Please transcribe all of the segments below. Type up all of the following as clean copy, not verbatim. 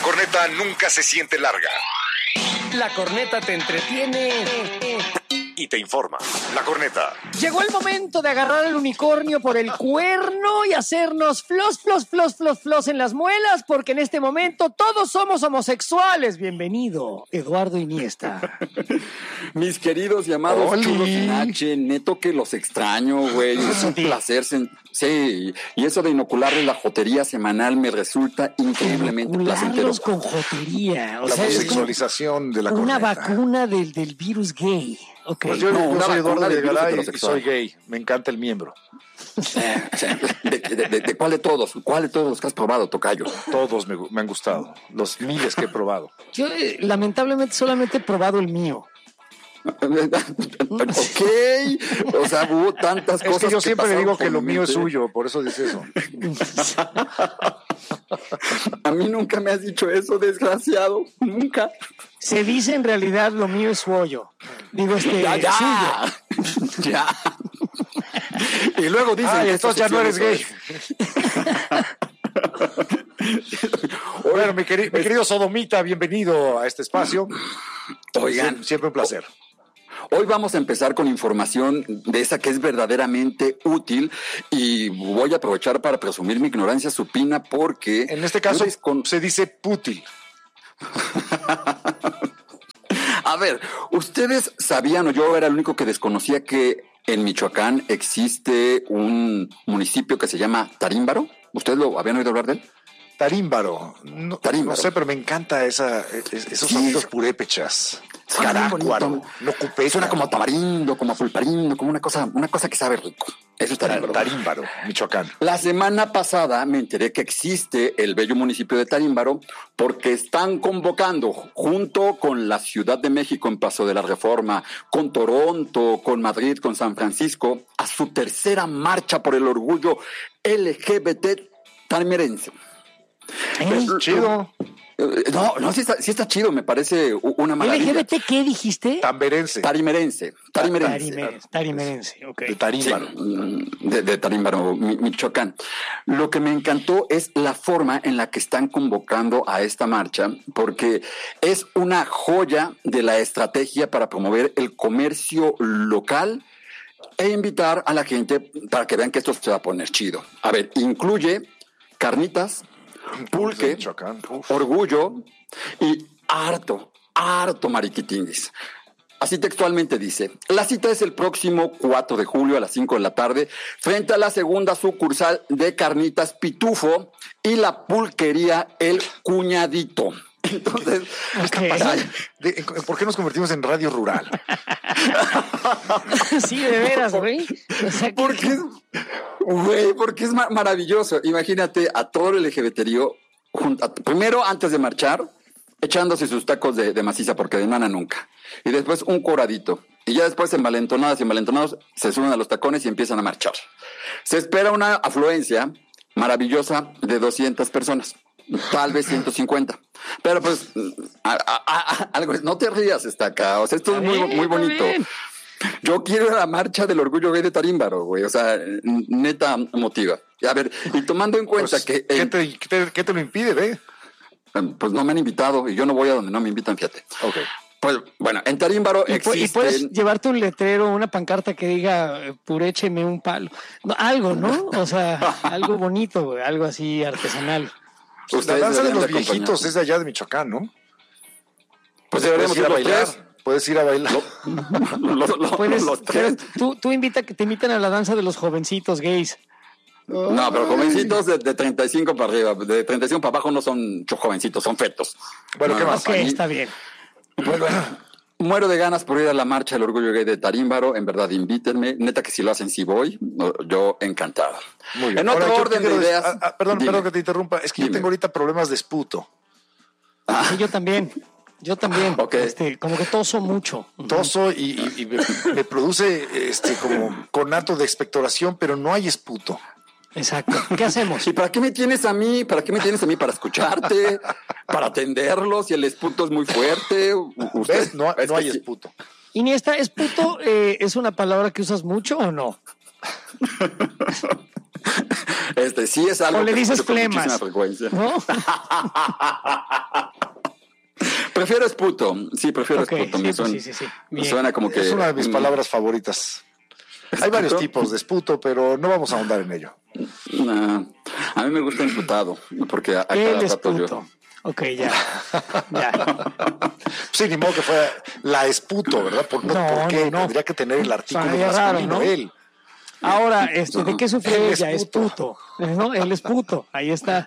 corneta nunca se siente larga. La corneta te entretiene Y te informa. La corneta. Llegó el momento de agarrar al unicornio por el cuerno y hacernos flos en las muelas, porque en este momento todos somos homosexuales. Bienvenido, Eduardo Iniesta. Mis queridos y amados ¡Oli! chulos sin H, neto que los extraño, güey. Es un placer. Sí, y eso de inocularles la jotería semanal me resulta increíblemente placentero. Inocularlos con jotería. O La sea, es como homosexualización de la una corneta. vacuna del virus gay. Okay. Pues yo una soy Eduardo vacuna de virus Videgaray y heterosexual. soy gay. Me encanta el miembro. ¿De cuál de todos? ¿Cuál de todos los que has probado, tocayo? Todos me han gustado. Los miles que he probado. Yo lamentablemente solamente he probado el mío. Ok, o sea, hubo tantas Es cosas. que yo siempre le pasaron digo que por lo mi mío es mente. suyo, por eso dice eso. A mí nunca me has dicho eso, desgraciado. Nunca. Se dice en realidad lo mío es su hoyo. Digo, suyo. Ya. Y luego dicen Ay, que entonces ya no eres gay. Bueno, mi querido Sodomita, bienvenido a este espacio. Oigan, Siempre un placer. hoy vamos a empezar con información de esa que es verdaderamente útil y voy a aprovechar para presumir mi ignorancia supina porque... En este caso yo se dice putil. A ver, ¿ustedes sabían o yo era el único que desconocía que en Michoacán existe un municipio que se llama Tarímbaro? ¿Ustedes lo habían oído hablar de él? Tarímbaro. No, Tarímbaro. no sé, pero me encanta esos Sí. sonidos purépechas. Suena bien bonito. Carácuaro, no cupeta. Suena como a tamarindo, como a pulparindo, como una cosa que sabe rico. Eso es Tarímbaro. Tarímbaro, Michoacán. La semana pasada me enteré que existe el bello municipio de Tarímbaro porque están convocando, junto con la Ciudad de México en Paso de la Reforma, con Toronto, con Madrid, con San Francisco, a su tercera marcha por el orgullo LGBT tarimerense. Chido. No, sí está chido, me parece una maravilla. ¿LGBT qué dijiste? Tamberense. Tarimerense. Tarimerense, ok. De Tarímbaro. Sí, de Tarímbaro, Michoacán. Lo que me encantó es la forma en la que están convocando a esta marcha, porque es una joya de la estrategia para promover el comercio local e invitar a la gente para que vean que esto se va a poner chido. A ver, incluye carnitas, pulque, Michoacán. Uf. orgullo y harto mariquitinguis. Así textualmente dice: la cita es el próximo 4 de julio a las 5 de la tarde frente a la segunda sucursal de Carnitas Pitufo y la pulquería El Cuñadito. Entonces, Ok. ¿Por qué nos convertimos en radio rural? Sí, de veras, güey. O sea, que- porque es maravilloso. Imagínate a todo el LGBTío, primero antes de marchar, echándose sus tacos de maciza, porque de nana nunca. Y después un coradito. Y ya después envalentonadas y envalentonados se suben a los tacones y empiezan a marchar. Se espera una afluencia maravillosa de 200 personas. Tal vez 150. Pero pues, algo, no te rías, Estaca. O sea, esto es muy bonito. bien. Yo quiero ir a la marcha del orgullo gay de Tarímbaro, güey. O sea, neta motiva. A ver, y tomando en cuenta Pues, que... ¿qué te lo impide, ve? Pues no me han invitado y yo no voy a donde no me invitan, fíjate. Ok. Pues bueno, en Tarímbaro y puedes existen... llevarte un letrero, una pancarta que diga purécheme un palo. No, algo, ¿no? O sea, algo bonito, güey, algo así artesanal. La Ustedes danza de deberían los de acompañar. viejitos es de allá de Michoacán, ¿no? Pues deberíamos ir a bailar. Puedes ir a bailar. Puedes, Los tres. tú invita que te invitan a la danza de los jovencitos gays. No, pero jovencitos de 35 para arriba, de 35 para abajo no son jovencitos, son fetos. Bueno, ¿qué No, más? Ok, ahí- está bien. Pues bueno, muero de ganas por ir a la marcha del orgullo gay de Tarímbaro. En verdad, invítenme. Neta que si lo hacen, sí voy. Yo encantado. Muy bien. En otro Ahora, yo orden de quiero ideas. perdón dime. que te interrumpa. Es que yo Dime. tengo ahorita problemas de esputo. Sí, yo también. Ok. Como que toso mucho. Toso y me produce como conato de expectoración, pero no hay esputo. Exacto. ¿Qué hacemos? ¿Y para qué me tienes a mí? ¿Para qué me tienes a mí? ¿Para escucharte? ¿Para atenderlos? Si el esputo es muy fuerte. ¿Ves? No es que hay sí. esputo. Iniesta, ¿es puto? ¿Es una palabra que usas mucho o no? Sí es algo o le que dices escucho con flemas, muchísima frecuencia. ¿no? Prefiero esputo. Sí, prefiero Ok, esputo. sí, Me pues suena, sí. me Bien. suena como que... Es una de mis palabras favoritas. Hay varios tipos de esputo, pero no vamos a ahondar en ello. Nah, a mí me gusta imputado, porque a El cada rato yo... esputo. Ok, ya. Sí, ni modo que fuera la esputo, ¿verdad? ¿Por qué? No. Tendría que tener el artículo Sonaría masculino, raro, ¿no? él. Ahora, ¿de qué sufre El ella? Es esputo. puto. ¿No? Él es puto. Ahí está.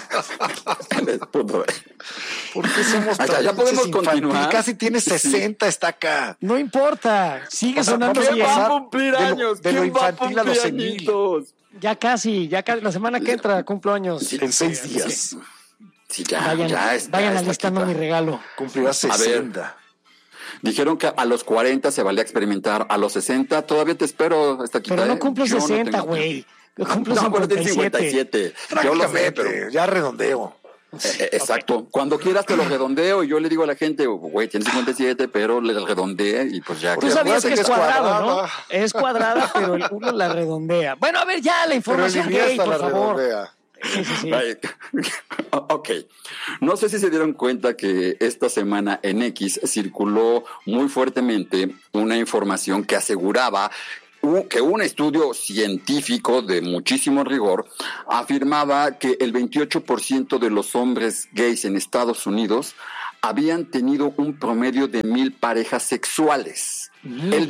El esputo. ¿Por qué somos Ya, tan ya podemos pinches infantil? continuar. Casi tiene 60, está acá. No importa. Sigue O sea, sonando vamos a bien. pasar Va a cumplir de lo- años. de lo ¿Quién va a infantil a lo cumplir senil. añitos? Ya casi. La semana que entra cumplo años. En 6 días. Sí, ya, Vayan, ya está. vayan está alistando aquí, mi regalo. Cumplirá A ver. 60. Dijeron que a los 40 se valía experimentar, a los 60 todavía te espero esta quita. Pero no cumplo Yo 60, tengo- güey. Yo cumplo No, pero tienes 57. 57. Yo lo sé, pero Prácticamente, ya redondeo. exacto. Cuando quieras te lo redondeo y yo le digo a la gente, güey, tienes 57, pero le redondeé y pues ya. Tú Porque sabías acuérdate que que es es cuadrado, ¿no? cuadrada. Es cuadrada, pero uno la redondea. Bueno, a ver, ya la Pero el información gay, Iniesta por la favor. redondea. Sí. Ay, ok. No sé si se dieron cuenta que esta semana en X circuló muy fuertemente una información que aseguraba que un estudio científico de muchísimo rigor afirmaba que el 28% de los hombres gays en Estados Unidos habían tenido un promedio de 1,000 parejas sexuales. El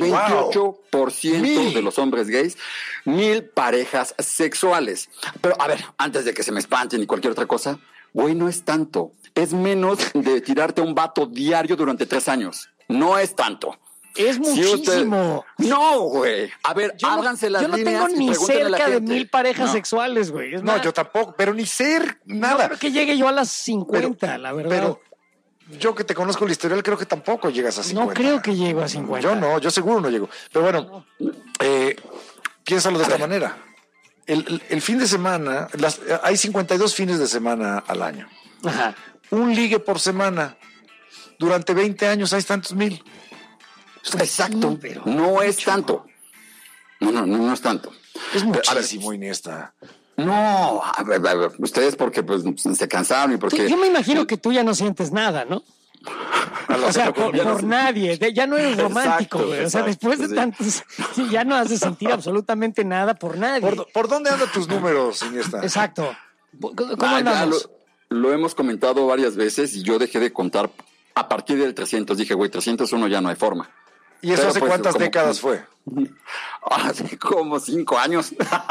28% de los hombres gays, 1,000 parejas sexuales. Pero a ver, antes de que se me espanten y cualquier otra cosa, güey, no es tanto. Es menos de tirarte a un vato diario durante 3 años. No es tanto. Es muchísimo. No, güey. A ver, Yo ábranse las yo no líneas tengo y ni pregúntenle a la cerca de gente. 1,000 parejas No. sexuales, güey. Es No, más, yo tampoco, pero ni ser no nada. creo que llegue yo a las 50, la verdad. Pero yo que te conozco el historial, creo que tampoco llegas a 50. no creo que llegue a 50. Yo no, yo seguro no llego. Pero bueno, piénsalo de esta manera. El fin de semana, hay 52 fines de semana al año. Ajá. Un ligue por semana. Durante 20 años hay tantos 1,000. Exacto. Sí, pero no es tanto. No es tanto. Es Pero, a ver, muchísimo, Iniesta. no, a ver, ustedes porque pues se cansaron y porque... Yo me imagino que tú ya no sientes nada, ¿no? O sea, por nadie. Ya no eres romántico, Exacto, güey. O sea, exacto, después de sí. tantos, sí, ya no has de sentir absolutamente nada por nadie. ¿Por dónde andan tus números, Iniesta? Exacto. ¿Cómo Ya andamos? lo hemos comentado varias veces y yo dejé de contar a partir del 300. Dije, güey, 301 ya no hay forma. ¿Y eso Pero, hace pues, cuántas como- décadas fue? Hace como 5 años.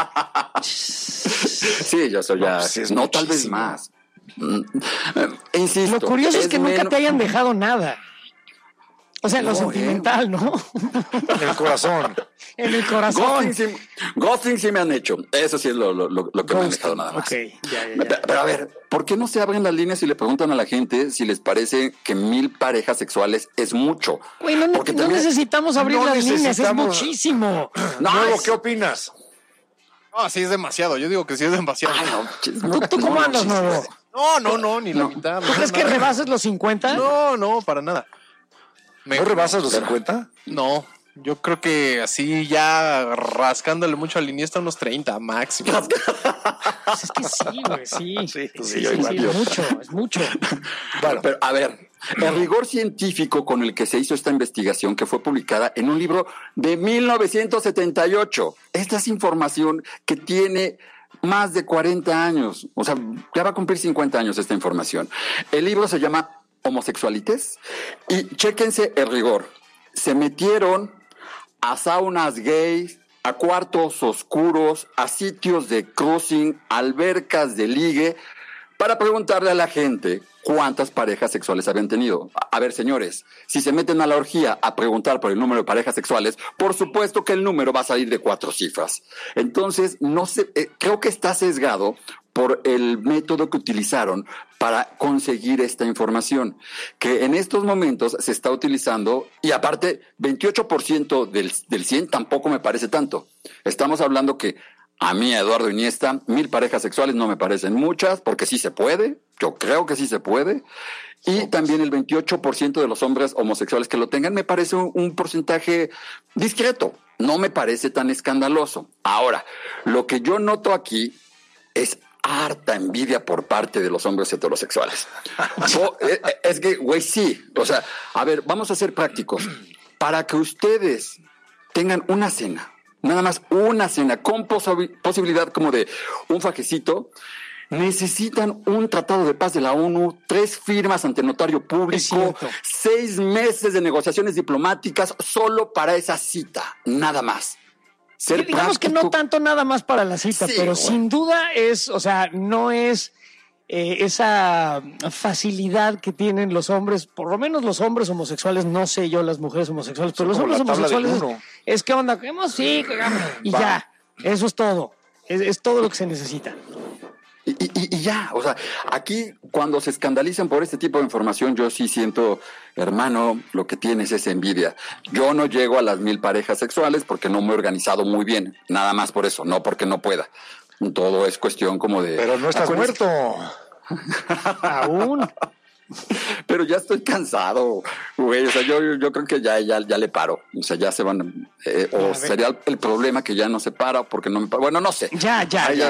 Sí, yo soy ya... pues sí es no, tal vez muchísimo. más. Insisto. Lo curioso es que nunca menos- te hayan dejado nada. O sea, en lo No, sentimental, ¿no? En el corazón. En el corazón. Ghosting sí me han hecho. Eso sí es lo que me han dejado nada más. Ok, ya. Pero a ver, ¿por qué no se abren las líneas y le preguntan a la gente si les parece que 1,000 parejas sexuales es mucho? Güey, no Porque también- necesitamos abrir no las líneas, es necesitamos- muchísimo. No, Nuevo, es- ¿qué opinas? No, sí es demasiado. Yo digo que sí es demasiado. Ay, no, chis- ¿Tú cómo no, andas, sí, nuevo? No, ni la mitad. ¿Tú crees que rebases los 50? No, para nada. ¿No rebasas los 50? No, yo creo que así ya rascándole mucho al Iniesta unos 30 máximo. Pues es que sí, güey, sí. Sí, yo igual. Es mucho. Bueno, pero a ver, el rigor científico con el que se hizo esta investigación, que fue publicada en un libro de 1978, esta es información que tiene más de 40 años, o sea, ya va a cumplir 50 años esta información. El libro se llama Homosexualites y chéquense el rigor. Se metieron a saunas gays, a cuartos oscuros, a sitios de cruising, albercas de ligue, para preguntarle a la gente cuántas parejas sexuales habían tenido. A ver, señores, si se meten a la orgía a preguntar por el número de parejas sexuales, por supuesto que el número va a salir de 4 cifras. Entonces, no sé, creo que está sesgado por el método que utilizaron para conseguir esta información, que en estos momentos se está utilizando, y aparte, 28% del 100 tampoco me parece tanto. Estamos hablando que A mí, Eduardo Iniesta, 1,000 parejas sexuales no me parecen muchas, porque sí se puede, yo creo que sí se puede. Y también el 28% de los hombres homosexuales que lo tengan me parece un porcentaje discreto, no me parece tan escandaloso. Ahora, lo que yo noto aquí es harta envidia por parte de los hombres heterosexuales. Es que, güey, sí. O sea, a ver, vamos a ser prácticos. Para que ustedes tengan una cena, nada más una cena, con posibilidad como de un fajecito, necesitan un tratado de paz de la ONU, 3 firmas ante notario público, 6 meses de negociaciones diplomáticas solo para esa cita, nada más. Ser digamos práctico. Que no tanto nada más para la cita, sí, pero sin duda es, o sea, no es esa facilidad que tienen los hombres, por lo menos los hombres homosexuales, no sé yo las mujeres homosexuales, pero los hombres homosexuales es que onda, sí, y ya, eso es todo, es todo lo que se necesita. Y ya, o sea, aquí cuando se escandalizan por este tipo de información, yo sí siento, hermano, lo que tienes es envidia. Yo no llego a las 1,000 parejas sexuales porque no me he organizado muy bien, nada más por eso, no porque no pueda. Todo es cuestión como de... Pero no estás muerto. Aún. Pero ya estoy cansado, güey. O sea, yo creo que ya le paro. O sea, ya se van. O sería el problema que ya no se para porque no me para. Bueno, no sé. Ya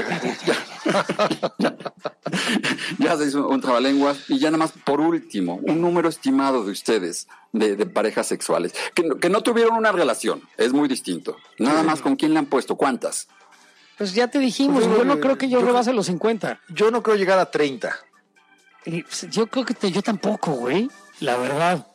se hizo un trabalenguas. Y ya nada más, por último, un número estimado de ustedes de parejas sexuales que no tuvieron una relación. Es muy distinto. Nada más, ¿con quién le han puesto? ¿Cuántas? Pues ya te dijimos. Yo no creo que yo rebase los 50. Yo no creo llegar a 30. Yo creo que yo tampoco, güey. La verdad.